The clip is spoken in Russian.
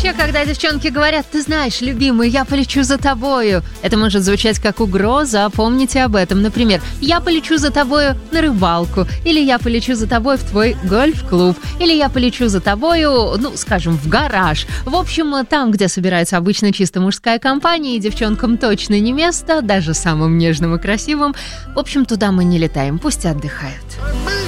вообще, когда девчонки говорят: ты знаешь, любимый, я полечу за тобою, это может звучать как угроза, помните об этом. Например, я полечу за тобою на рыбалку, или я полечу за тобой в твой гольф-клуб, или я полечу за тобою, скажем, в гараж. В общем, там, где собирается обычно чисто мужская компания, и девчонкам точно не место, даже самым нежным и красивым. В общем, туда мы не летаем, пусть отдыхают.